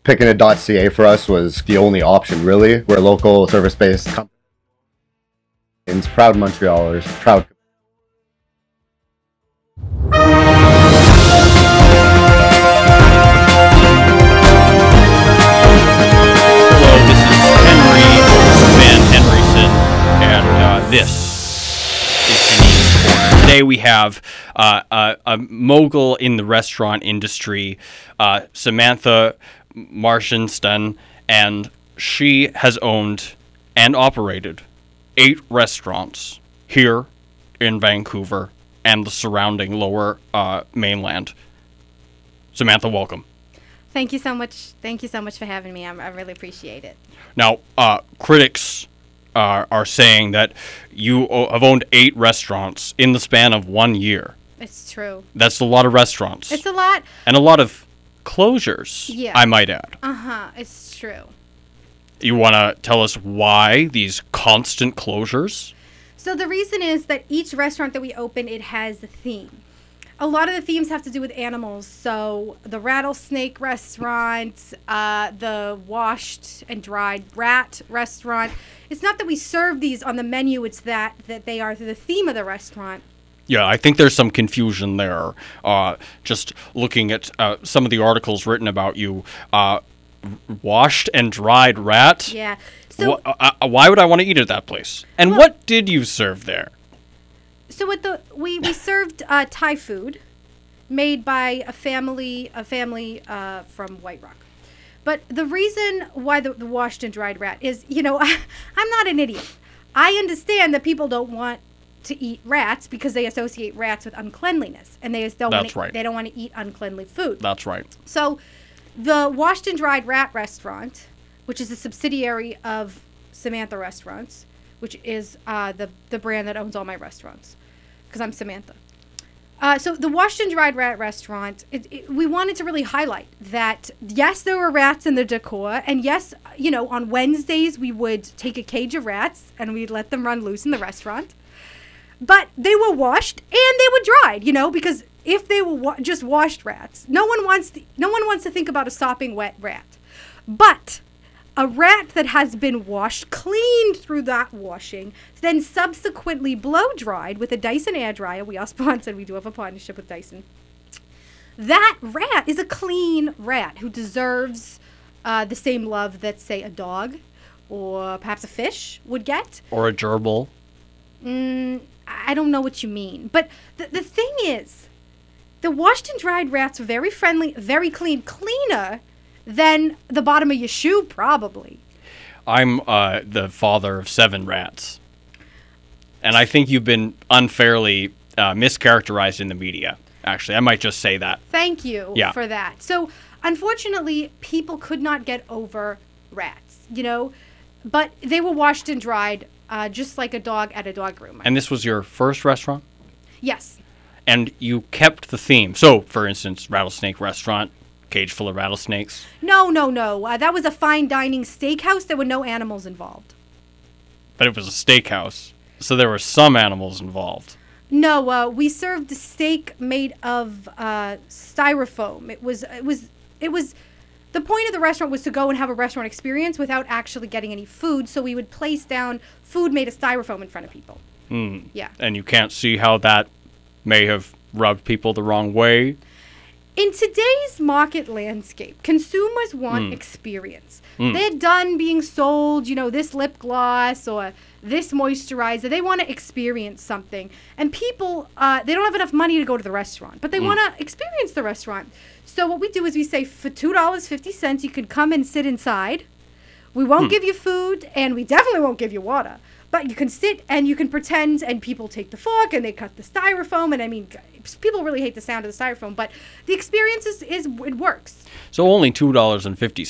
picking a .ca for us was the only option, really. We're a local service-based company. Proud Montrealers, proud. Hello, this is Henry Van Henryson, and this is Canadian Corner. Today we have a mogul in the restaurant industry, Samantha Martinston, and she has owned and operated 8 restaurants here in Vancouver and the surrounding lower mainland. Samantha, welcome. Thank you so much. Thank you so much for having me. I really appreciate it. Now, critics are saying that you have owned 8 restaurants in the span of 1 year. It's true. That's a lot of restaurants. It's a lot. And a lot of closures, Yeah. I might add. It's true. You want to tell us why these constant closures? So the reason is that each restaurant that we open, it has a theme. A lot of the themes have to do with animals. So the rattlesnake restaurant, the washed and dried rat restaurant. It's not that we serve these on the menu. It's that they are the theme of the restaurant. Yeah, I think there's some confusion there. Just looking at some of the articles written about you, washed and dried rat. Yeah. So why would I want to eat at that place? And what did you serve there? So we served Thai food made by a family from White Rock. But the reason why the washed and dried rat is, I'm not an idiot. I understand that people don't want to eat rats because they associate rats with uncleanliness, and they just don't they don't want to eat uncleanly food. That's right. So the washed and dried rat restaurant, which is a subsidiary of Samantha Restaurants, which is the brand that owns all my restaurants, because I'm Samantha. So the washed and dried rat restaurant, we wanted to really highlight that, yes, there were rats in the decor, and yes, on Wednesdays we would take a cage of rats and we'd let them run loose in the restaurant. But they were washed and they were dried, because if they were just washed rats, no one wants to think about a sopping wet rat. But a rat that has been washed, cleaned through that washing, then subsequently blow dried with a Dyson air dryer. We are sponsored. We do have a partnership with Dyson. That rat is a clean rat who deserves the same love that, say, a dog or perhaps a fish would get. Or a gerbil. I don't know what you mean. But the thing is, the washed and dried rats are very friendly, very clean, cleaner than the bottom of your shoe, probably. I'm the father of 7 rats. And I think you've been unfairly mischaracterized in the media. Actually, I might just say that. Thank you for that. So, unfortunately, people could not get over rats, but they were washed and dried just like a dog at a dog groomer. And this was your first restaurant? Yes. And you kept the theme. So, for instance, rattlesnake restaurant, cage full of rattlesnakes? No. That was a fine dining steakhouse. There were no animals involved. But it was a steakhouse, so there were some animals involved. No, we served a steak made of styrofoam. It was. The point of the restaurant was to go and have a restaurant experience without actually getting any food. So we would place down food made of styrofoam in front of people. Yeah. And you can't see how that may have rubbed people the wrong way? In today's market landscape, consumers want experience. They're done being sold, this lip gloss or this moisturizer. They want to experience something. And people, they don't have enough money to go to the restaurant, but they want to experience the restaurant. So what we do is we say for $2.50, you can come and sit inside. We won't give you food, and we definitely won't give you water. But you can sit and you can pretend, and people take the fork and they cut the styrofoam. And I mean, people really hate the sound of the styrofoam, but the experience is it works. So only $2.50.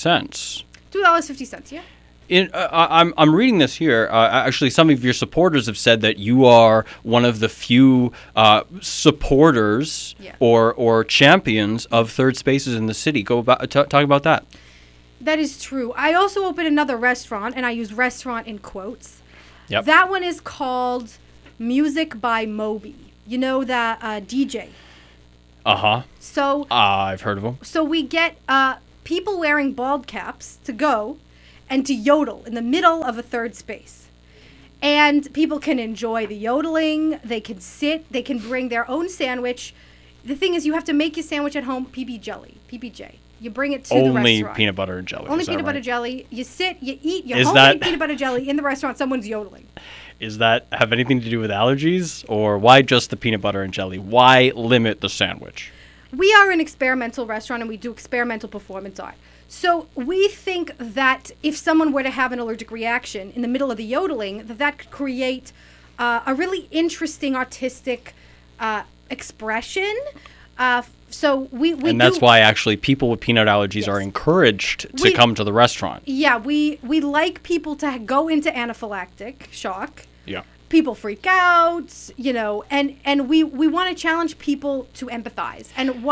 $2.50, yeah. I'm reading this here. Actually, some of your supporters have said that you are one of the few supporters or champions of third spaces in the city. Talk about that. That is true. I also opened another restaurant, and I use restaurant in quotes. Yep. That one is called Music by Moby. You know that DJ. Uh-huh. So I've heard of him. So we get people wearing bald caps to go and to yodel in the middle of a third space. And people can enjoy the yodeling. They can sit. They can bring their own sandwich. The thing is, you have to make your sandwich at home. PBJ. You bring it to the restaurant. Only peanut butter and jelly. Only is that peanut butter right? jelly. You sit. You eat. You Is homemade that- peanut butter jelly in the restaurant. Someone's yodeling. Is that have anything to do with allergies, or why just the peanut butter and jelly? Why limit the sandwich? We are an experimental restaurant and we do experimental performance art. So we think that if someone were to have an allergic reaction in the middle of the yodeling, that could create a really interesting artistic expression. So we And that's why actually people with peanut allergies are Yes. encouraged to We- come to the restaurant. Yeah, we like people to go into anaphylactic shock. Yeah. People freak out, and we want to challenge people to empathize. And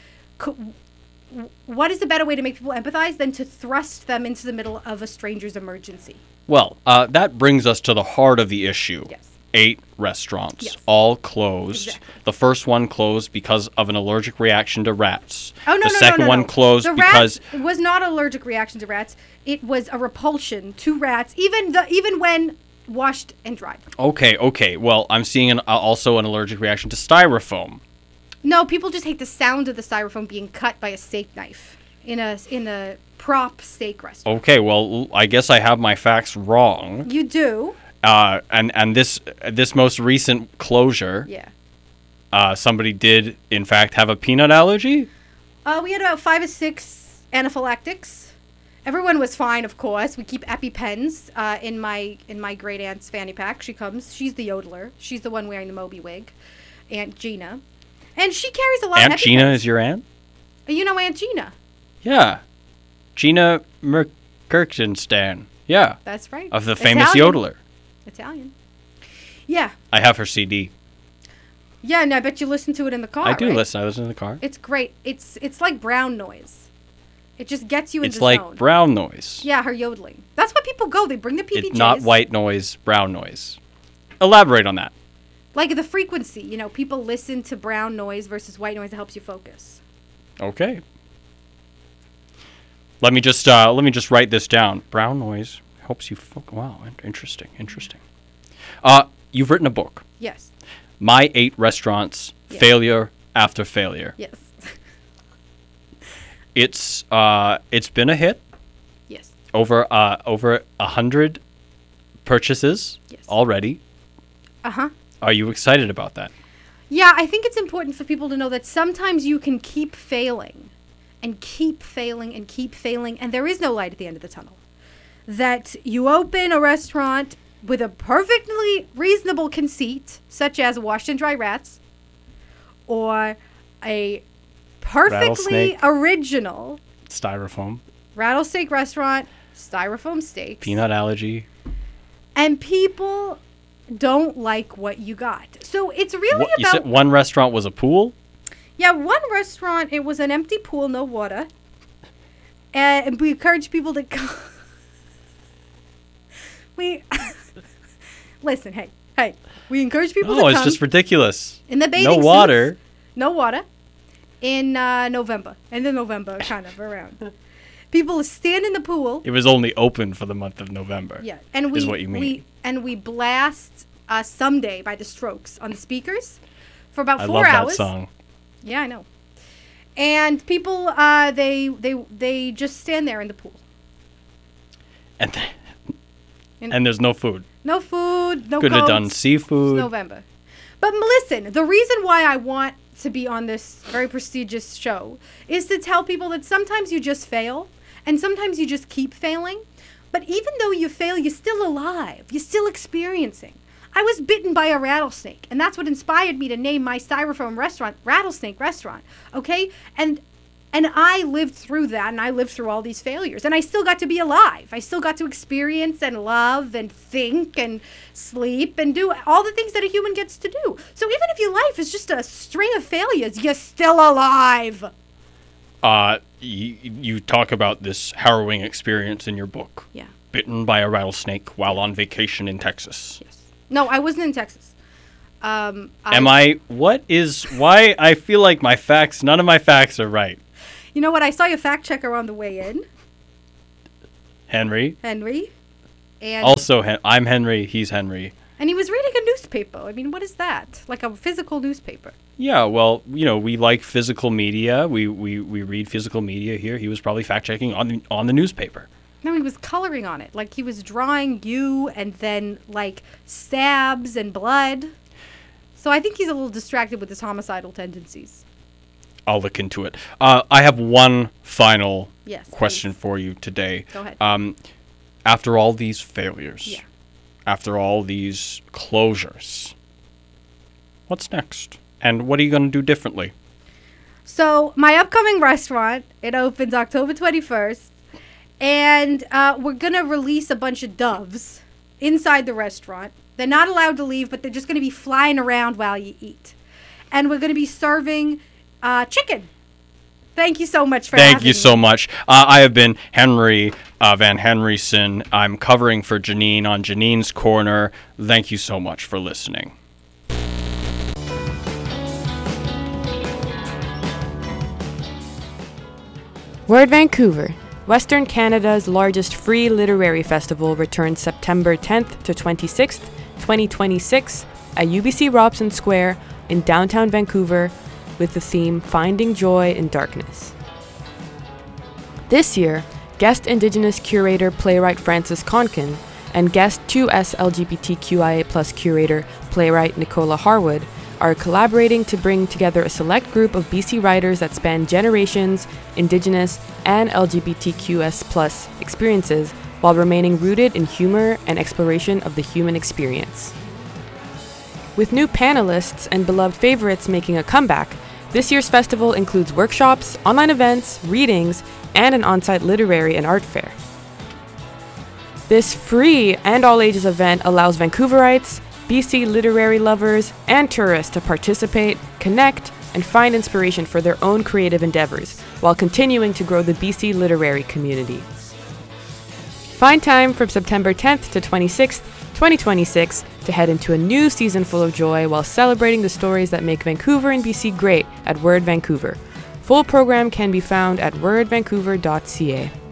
what is a better way to make people empathize than to thrust them into the middle of a stranger's emergency? Well, that brings us to the heart of the issue. Yes. 8 restaurants, Yes. all closed. Exactly. The first one closed because of an allergic reaction to rats. Oh, no, the no, second no, no, one no. closed the because rats was not an allergic reaction to rats. It was a repulsion to rats, even when washed and dried. Okay. Well, I'm seeing also an allergic reaction to styrofoam. No, people just hate the sound of the styrofoam being cut by a steak knife in a prop steak restaurant. Okay, well, I guess I have my facts wrong. You do, And this most recent closure, yeah. somebody did in fact have a peanut allergy. We had about 5 or 6 anaphylactics. Everyone was fine, of course. We keep EpiPens in my great aunt's fanny pack. She's the yodeler. She's the one wearing the Moby wig, Aunt Gina, and she carries a lot Aunt of EpiPens. Gina is your aunt? You know Aunt Gina? Yeah, Gina Kirkenstan. Yeah, That's right. of the famous Italian. yodeler. Italian. Yeah, I have her CD. yeah, and I bet you listen to it in the car. I do right? listen. I listen in the car. It's great. It's like brown noise. It just gets you in It's the like zone. brown noise. Yeah, her yodeling. That's why people go. They bring the PBJs. It's not white noise, brown noise. Elaborate on that. Like the frequency. People listen to brown noise versus white noise that helps you focus. Okay. Let me just write this down. Brown noise helps you focus. Wow, interesting. You've written a book. Yes. My 8 Restaurants, Yes. Failure After Failure. Yes. It's been a hit. Yes. Over 100 purchases Yes. already. Uh-huh. Are you excited about that? Yeah, I think it's important for people to know that sometimes you can keep failing and keep failing and keep failing, and there is no light at the end of the tunnel. That you open a restaurant with a perfectly reasonable conceit, such as washed and dry rats, or a perfectly Rattlesnake. original Styrofoam, rattlesnake restaurant, styrofoam steaks, peanut allergy. and people don't like what you got. So it's really You said about one restaurant was a pool? Yeah, one restaurant, it was an empty pool, no water. And we encourage people to go. Listen, hey. We encourage people No, to it's come just ridiculous. in the bathing No suits. water. No water. In November. End of November, kind of, around. People stand in the pool. It was only open for the month of November. Yeah, and is what you mean. we blast "Someday" by the Strokes on the speakers for about I 4 love hours. that song. Yeah, I know. And people, they just stand there in the pool. And And- and there's no food. No food, no Could have done coats. seafood. It's November. But listen, the reason why I want to be on this very prestigious show is to tell people that sometimes you just fail, and sometimes you just keep failing. But even though you fail, you're still alive. You're still experiencing. I was bitten by a rattlesnake, and that's what inspired me to name my styrofoam restaurant Rattlesnake Restaurant. Okay? And I lived through that, and I lived through all these failures, and I still got to be alive. I still got to experience and love and think and sleep and do all the things that a human gets to do. So even if your life is just a string of failures, you're still alive. You talk about this harrowing experience in your book. Yeah. Bitten by a rattlesnake while on vacation in Texas. Yes. No, I wasn't in Texas. Why I feel like none of my facts are right. You know what? I saw your fact checker on the way in, Henry. And Also, I'm Henry. He's Henry. and he was reading a newspaper. I mean, what is that? Like a physical newspaper. Yeah, well, we like physical media. We read physical media here. He was probably fact checking on the newspaper. No, he was coloring on it. Like he was drawing you and then like stabs and blood. So I think he's a little distracted with his homicidal tendencies. I'll look into it. I have one final question please. for you today. Go ahead. After all these failures, Yeah. after all these closures, what's next? And what are you going to do differently? So my upcoming restaurant, it opens October 21st. And we're going to release a bunch of doves inside the restaurant. They're not allowed to leave, but they're just going to be flying around while you eat. And we're going to be serving chicken. Thank you so much for having me. Thank you so much. I have been Henry Van Henryson. I'm covering for Janine on Janine's Corner. Thank you so much for listening. Word Vancouver, Western Canada's largest free literary festival, returns September 10th to 26th, 2026 at UBC Robson Square in downtown Vancouver with the theme Finding Joy in Darkness. This year, guest Indigenous curator playwright Francis Conkin and guest 2S LGBTQIA+ curator playwright Nicola Harwood are collaborating to bring together a select group of BC writers that span generations, Indigenous, and LGBTQS+ experiences while remaining rooted in humor and exploration of the human experience. With new panelists and beloved favorites making a comeback, this year's festival includes workshops, online events, readings, and an on-site literary and art fair. This free and all-ages event allows Vancouverites, BC literary lovers, and tourists to participate, connect, and find inspiration for their own creative endeavors while continuing to grow the BC literary community. Find time from September 10th to 26th, 2026 to head into a new season full of joy while celebrating the stories that make Vancouver and BC great at Word Vancouver. Full program can be found at wordvancouver.ca.